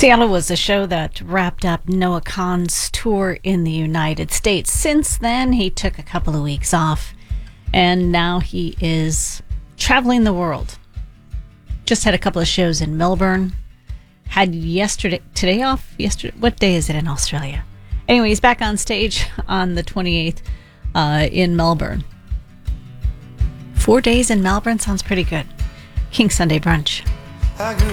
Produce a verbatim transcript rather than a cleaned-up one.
Seattle was the show that wrapped up Noah Kahan's tour in the United States. Since then, he took a couple of weeks off, and now he is traveling the world. Just had a couple of shows in Melbourne. Had yesterday, today off? Yesterday, what day is it in Australia? Anyway, he's back on stage on the twenty-eighth uh, in Melbourne. Four days in Melbourne sounds pretty good. King Sunday Brunch. I grew